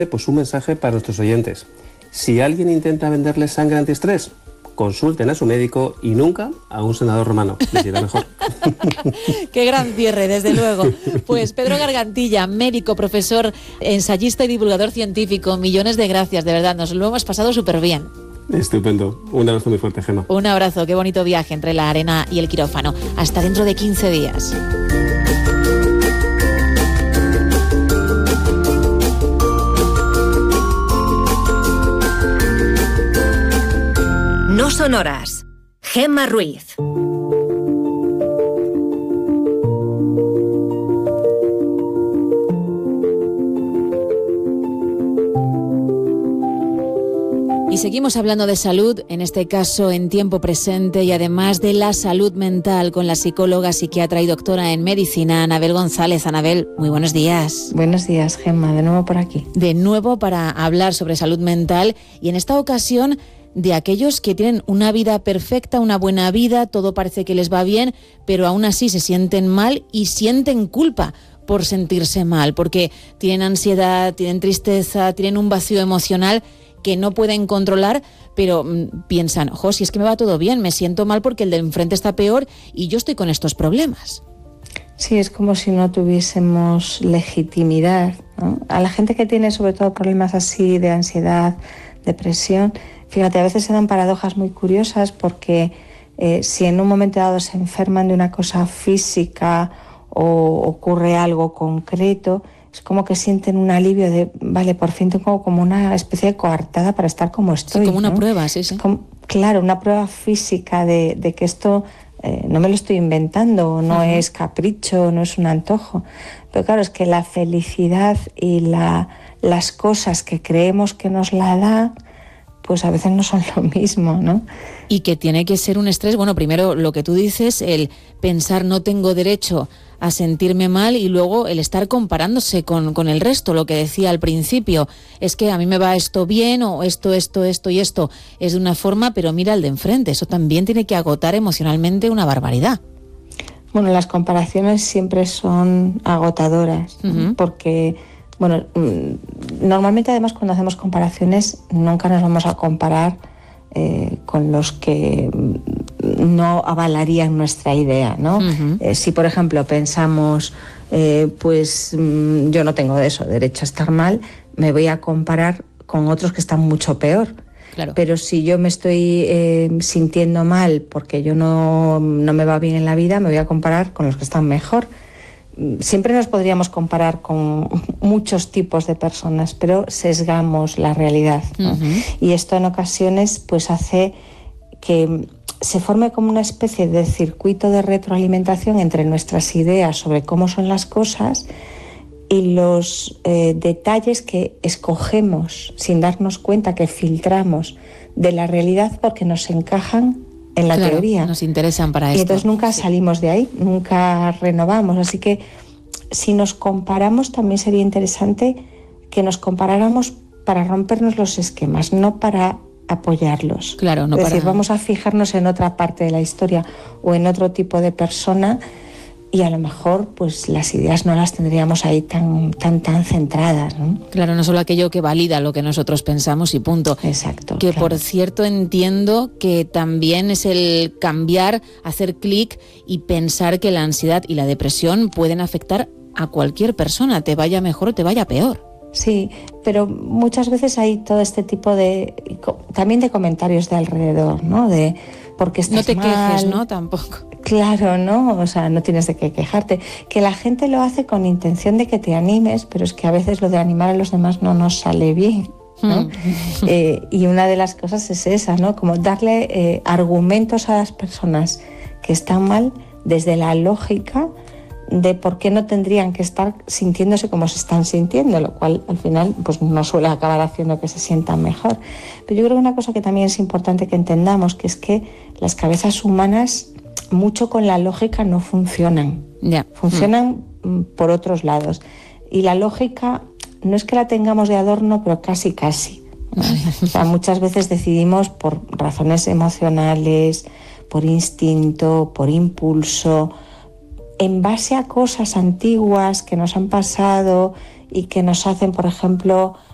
pues un mensaje para nuestros oyentes. Si alguien intenta venderles sangre antiestrés, consulten a su médico y nunca a un senador romano, les irá mejor. Qué gran cierre, desde luego. Pues Pedro Gargantilla, médico, profesor, ensayista y divulgador científico, millones de gracias, de verdad, nos lo hemos pasado súper bien. Estupendo, un abrazo muy fuerte, Gemma. Un abrazo, qué bonito viaje entre la arena y el quirófano. Hasta dentro de 15 días. No son horas. Gemma Ruiz. Y seguimos hablando de salud, en este caso en tiempo presente y además de la salud mental con la psicóloga, psiquiatra y doctora en medicina, Anabel González. Anabel, muy buenos días. Buenos días, Gemma, de nuevo por aquí. De nuevo para hablar sobre salud mental y en esta ocasión de aquellos que tienen una vida perfecta, una buena vida, todo parece que les va bien, pero aún así se sienten mal y sienten culpa por sentirse mal, porque tienen ansiedad, tienen tristeza, tienen un vacío emocional que no pueden controlar, pero piensan, si es que me va todo bien, me siento mal porque el de enfrente está peor y yo estoy con estos problemas. Sí, es como si no tuviésemos legitimidad, ¿no? A la gente que tiene sobre todo problemas así de ansiedad, depresión, fíjate, a veces se dan paradojas muy curiosas porque si en un momento dado se enferman de una cosa física o ocurre algo concreto, es como que sienten un alivio de, vale, por fin tengo como una especie de coartada para estar como estoy. Sí, como una ¿no? prueba, sí. Claro, una prueba física de que esto no me lo estoy inventando, no es capricho, no es un antojo. Pero claro, es que la felicidad y las cosas que creemos que nos la da, pues a veces no son lo mismo, ¿no? Y que tiene que ser un estrés, bueno, primero lo que tú dices, el pensar no tengo derecho a sentirme mal y luego el estar comparándose con el resto, lo que decía al principio, es que a mí me va esto bien o esto y esto es de una forma, pero mira el de enfrente, eso también tiene que agotar emocionalmente una barbaridad. Bueno, las comparaciones siempre son agotadoras, ¿no? Porque, bueno, normalmente además cuando hacemos comparaciones nunca nos vamos a comparar con los que no avalarían nuestra idea, ¿no? Si, por ejemplo, pensamos, yo no tengo derecho a estar mal, me voy a comparar con otros que están mucho peor. Claro. Pero si yo me estoy sintiendo mal porque yo no me va bien en la vida, me voy a comparar con los que están mejor. Siempre nos podríamos comparar con muchos tipos de personas, pero sesgamos la realidad, ¿no? Y esto en ocasiones pues hace que se forme como una especie de circuito de retroalimentación entre nuestras ideas sobre cómo son las cosas y los detalles que escogemos sin darnos cuenta, que filtramos de la realidad porque nos encajan en la teoría. Nos interesan para esto. Y entonces nunca salimos de ahí, nunca renovamos. Así que si nos comparamos también sería interesante que nos comparáramos para rompernos los esquemas, no para apoyarlos. Claro, no es para... decir, vamos a fijarnos en otra parte de la historia o en otro tipo de persona y a lo mejor pues las ideas no las tendríamos ahí tan centradas, ¿no? Claro, no solo aquello que valida lo que nosotros pensamos y punto. Exacto. Que claro. Por cierto entiendo que también es el cambiar, hacer clic y pensar que la ansiedad y la depresión pueden afectar a cualquier persona, te vaya mejor o te vaya peor. Sí, pero muchas veces hay todo este tipo también de comentarios de alrededor, ¿no? De porque estás no te mal. quejes, ¿no? Tampoco. Claro, ¿no? O sea, no tienes de qué quejarte. Que la gente lo hace con intención de que te animes, pero es que a veces lo de animar a los demás no nos sale bien, ¿no? Y una de las cosas es esa, ¿no? Como darle argumentos a las personas que están mal desde la lógica de por qué no tendrían que estar sintiéndose como se están sintiendo, lo cual al final pues no suele acabar haciendo que se sientan mejor. Pero yo creo que una cosa que también es importante que entendamos, que es que las cabezas humanas mucho con la lógica no funcionan. Funcionan por otros lados. Y la lógica no es que la tengamos de adorno, pero casi. O sea, muchas veces decidimos por razones emocionales, por instinto, por impulso, en base a cosas antiguas que nos han pasado y que nos hacen, por ejemplo,